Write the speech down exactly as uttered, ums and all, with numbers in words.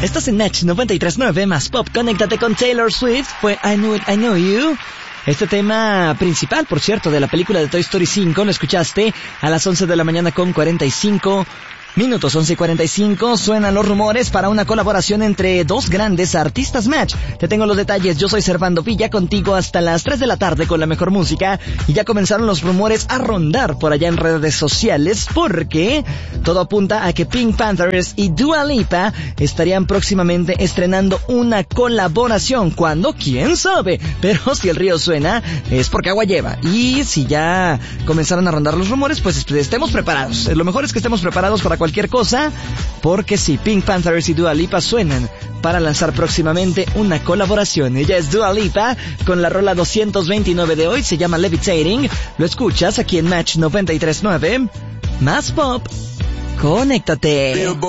Estás en Match noventa y tres punto nueve más Pop. Conéctate con Taylor Swift. Fue I Knew It, I Know You. Este tema principal, por cierto, de la película de Toy Story cinco, lo escuchaste a las once de la mañana con cuarenta y cinco minutos. Once y cuarenta y cinco, suenan los rumores para una colaboración entre dos grandes artistas. Match, te tengo los detalles. Yo soy Servando Villa, contigo hasta las tres de la tarde con la mejor música. Y ya comenzaron los rumores a rondar por allá en redes sociales, porque todo apunta a que Pink Panthers y Dua Lipa estarían próximamente estrenando una colaboración. ¿Cuándo? ¿Quién sabe? Pero si el río suena, es porque agua lleva. Y si ya comenzaron a rondar los rumores, pues estemos preparados. Lo mejor es que estemos preparados para cualquier cosa, porque si Pink Panthers y Dua Lipa suenan para lanzar próximamente una colaboración. Ella es Dua Lipa con la rola doscientos veintinueve de hoy, se llama Levitating. Lo escuchas aquí en Match noventa y tres punto nueve más Pop. Conéctate.